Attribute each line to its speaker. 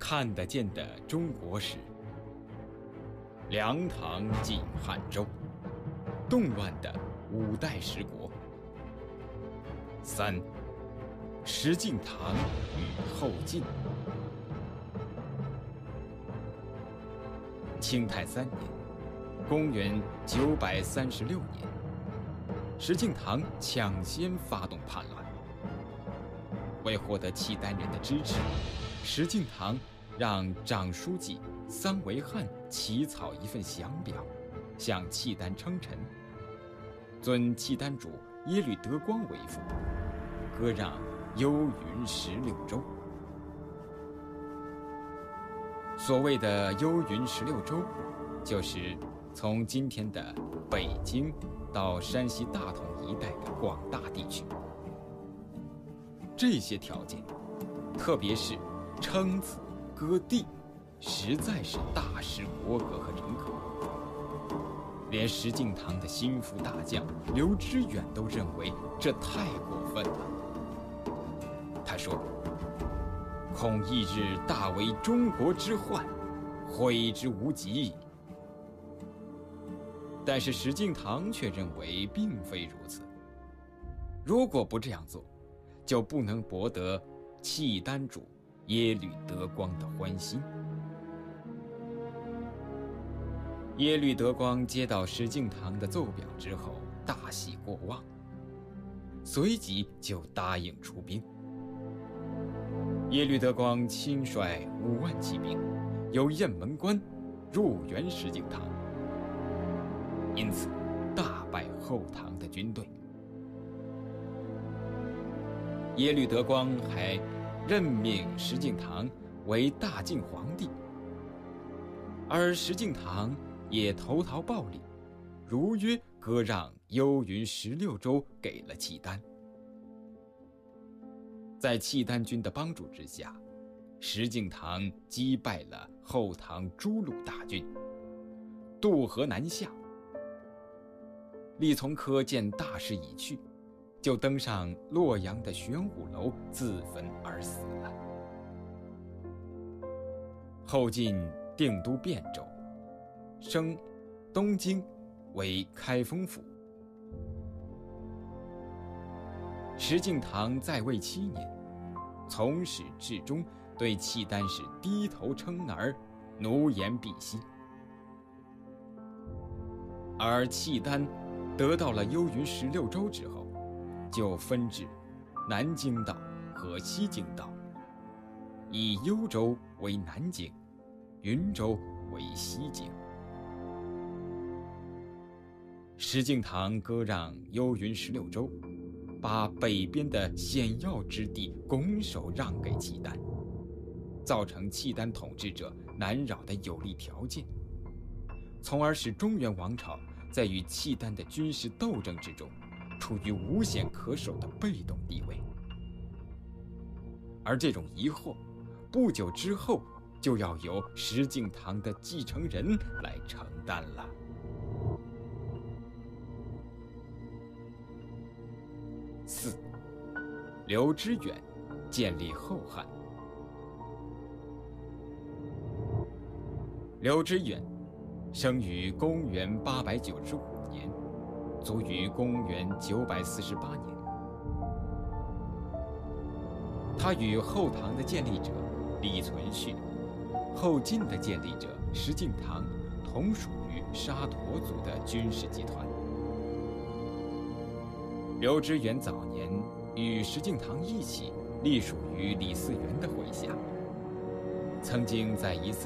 Speaker 1: 看得见的中国史，梁唐晋汉周，动乱的五代十国。3. 石敬瑭与后晋。清太3年，公元936年，石敬瑭抢先发动叛乱。为获得契丹人的支持，石敬瑭让长书记桑维翰起草一份降表，向契丹称臣，尊契丹主耶律德光为父，割让幽云16州。所谓的幽云16州，就是从今天的北京到山西大同一带的广大地区。这些条件，特别是称子割地，实在是大失国格和人格。连石敬瑭的心腹大将刘知远都认为这太过分了。他说：“恐一日大为中国之患，悔之无及。”但是石敬瑭却认为并非如此。如果不这样做，就不能博得契丹主耶律德光的欢心。耶律德光接到石敬瑭的奏表之后，大喜过望，随即就答应出兵。耶律德光亲率5万骑兵，由雁门关入援石敬瑭，因此大败后唐的军队。耶律德光还任命石敬瑭为大晋皇帝，而石敬瑭也投桃报李，如约割让幽云16州给了契丹。在契丹军的帮助之下，石敬瑭击败了后唐诸路大军，渡河南下。李从珂见大势已去，就登上洛阳的玄武楼自焚而死了。后晋定都汴州，升东京为开封府。石敬瑭在位7年，从始至终对契丹是低头称儿，奴颜婢膝。而契丹得到了幽云16州之后，就分治南京道和西京道，以幽州为南京，云州为西京。石敬瑭割让幽云16州，把北边的险要之地拱手让给契丹，造成契丹统治者难扰的有利条件，从而使中原王朝在与契丹的军事斗争之中处于无险可守的被动地位。而这种疑惑，不久之后就要由石敬瑭的继承人来承担了。4. 刘知远建立后汉。刘知远生于公元895年，卒于公元948年。他与后唐的建立者李存勖、后晋的建立者石敬瑭同属于沙陀族的军事集团。刘知远早年与石敬瑭一起隶属于李嗣源的麾下，曾经在一次